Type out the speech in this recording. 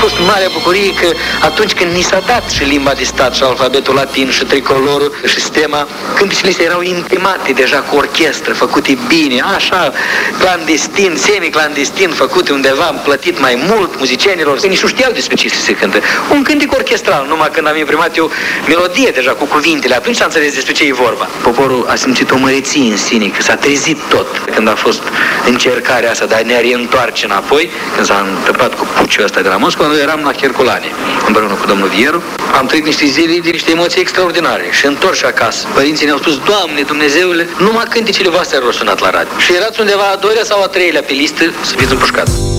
fost marea bucurie că atunci când ni s-a dat și limba de stat și alfabetul latin și tricolorul și sistema, cântecele astea erau imprimate deja cu orchestră, făcute bine, așa, clandestin, semi-clandestin, făcute undeva, plătit mai mult muzicienilor, că nici nu știau despre ce se cântă. Un cântec orchestral, numai când am imprimat eu melodie deja cu cuvintele, atunci s-a înțeles despre ce e vorba. Poporul a simțit o măreție în sine, că s-a trezit tot. Când a fost încercarea asta de a ne reîntoarce înapoi, când s-a întâmplat cu puciul ăsta de la Moscova, noi eram la Cherculane, împreună cu domnul Vieru. Am trăit niște zile de niște emoții extraordinare și întorși acasă. Părinții ne-au spus, Doamne, Dumnezeule, numai cântecele voastre au sunat la radio. Și erați undeva a doilea sau a treilea pe listă să fiți împușcați.